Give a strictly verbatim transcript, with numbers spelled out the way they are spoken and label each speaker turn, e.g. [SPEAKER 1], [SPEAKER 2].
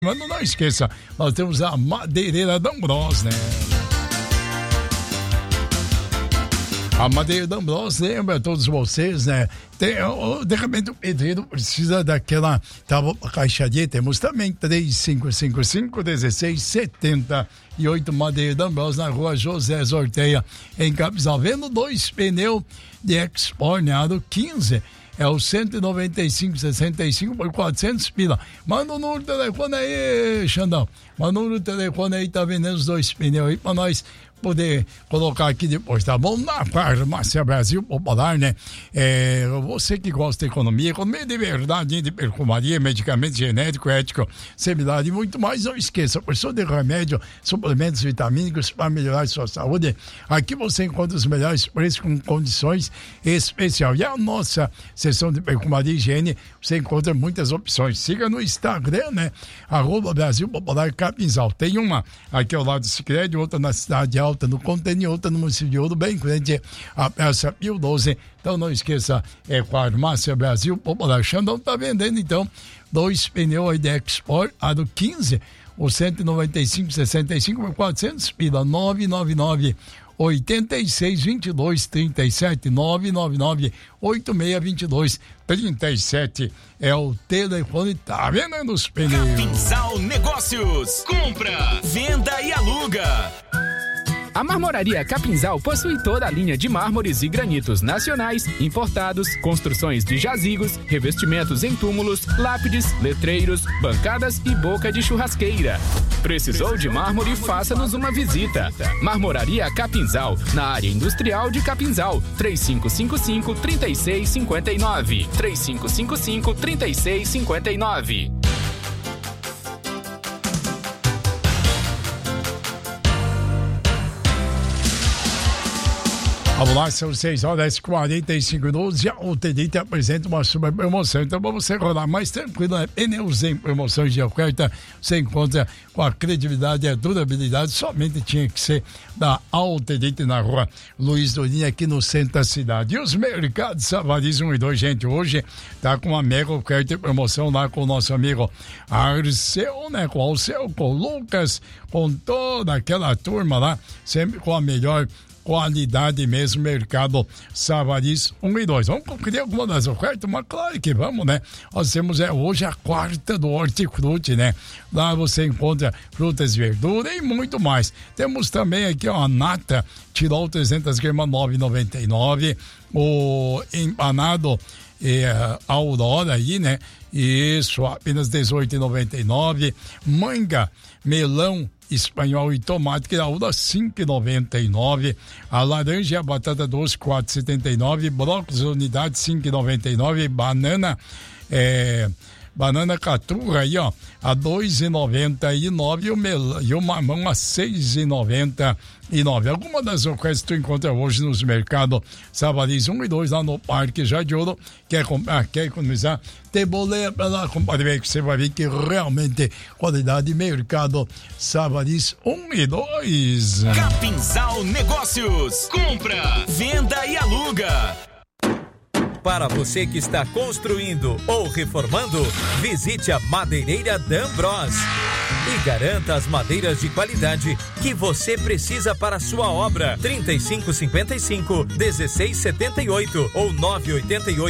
[SPEAKER 1] Mas não esqueça, nós temos a Madeireira D'Ambros, né? A Madeira D'Ambros lembra a todos vocês, né? Tem, o, de repente o pedreiro precisa daquela tábua caixaria. Temos também três cinco cinco cinco, um seis sete oito Madeira D'Ambros na rua José Zorteia, em Capinzal. Vendo dois pneus de Export, né? Aro quinze. É o cento e noventa e cinco, sessenta e cinco por quatrocentos pila. Manda o número do telefone aí, Xandão. Manda o número do telefone aí, tá vendendo os dois pneus aí pra nós poder colocar aqui depois, tá bom? Na Farmácia Brasil Popular, né? É, você que gosta de economia, economia de verdade, de perfumaria, medicamento genético, ético, semilar e muito mais, não esqueça, porção de remédio, suplementos vitamínicos para melhorar a sua saúde. Aqui você encontra os melhores preços com condições especiais. E a nossa seção de perfumaria e higiene, você encontra muitas opções. Siga no Instagram, né? Arroba Brasil Popular Capinzal. Tem uma aqui ao lado do Sicredi, outra na Cidade Alta, no Contêiner, outra no município de Ouro, bem frente à Praça Pio doze. Então não esqueça, é Farmácia Brasil Popular. Xandão tá vendendo então dois pneus aí de Export, aro quinze, o cento e noventa e cinco, sessenta e cinco por quatrocentos pila, nove nove nove, oito seis, dois dois, três sete, nove nove nove, oito seis, dois dois, três sete é o telefone, tá vendendo os pneus.
[SPEAKER 2] Capinzal Negócios, compra, venda e aluga.
[SPEAKER 3] A Marmoraria Capinzal possui toda a linha de mármores e granitos nacionais, importados, construções de jazigos, revestimentos em túmulos, lápides, letreiros, bancadas e boca de churrasqueira. Precisou de mármore? Faça-nos uma visita. Marmoraria Capinzal, na área industrial de Capinzal. três cinco cinco cinco, três seis cinco nove. três cinco cinco cinco, três seis cinco nove.
[SPEAKER 1] Vamos lá, são seis horas e quarenta e cinco minutos e a Ultedite apresenta uma super promoção. Então, para você rolar mais tranquilo, né? Pneus em promoções de oferta, você encontra com a credibilidade e a durabilidade. Somente tinha que ser da Ultedite na rua Luiz Dorinha, aqui no centro da cidade. E os mercados Savariz um e dois, gente, hoje tá com uma mega oferta e promoção lá com o nosso amigo Arceu, né? Com o Arceu, com o Lucas, com toda aquela turma lá, sempre com a melhor qualidade mesmo, mercado Savariz um e dois. Vamos conferir alguma das ofertas? Mas claro que vamos, né? Nós temos é, hoje a quarta do Hortifruti, né? Lá você encontra frutas e verduras e muito mais. Temos também aqui ó, a nata Tirol trezentas gramas, nove reais e noventa e nove centavos. O empanado é, Aurora aí, né? Isso, apenas dezoito reais e noventa e nove centavos. Manga, melão espanhol e tomate graúda cinco reais e noventa e nove centavos. A laranja e a batata doce quatro reais e setenta e nove centavos. Brócolis unidade cinco reais e noventa e nove centavos. Banana é, banana caturra aí ó a dois reais e noventa e nove centavos e o, mel, e o mamão a seis reais e noventa e nove centavos. Alguma das ofertas que tu encontra hoje nos mercados Savariz um e dois lá no Parque Jardim Ouro. Quer comprar, quer economizar, tem boleia pra lá, compadre, que você vai ver que realmente qualidade mercado Savariz um e dois.
[SPEAKER 2] Capinzal Negócios, compra, venda e aluga.
[SPEAKER 4] Para você que está construindo ou reformando, visite a Madeireira D'Ambros e garanta as madeiras de qualidade que você precisa para a sua obra. trinta e cinco cinquenta e cinco, dezesseis setenta e oito ou nove oito oito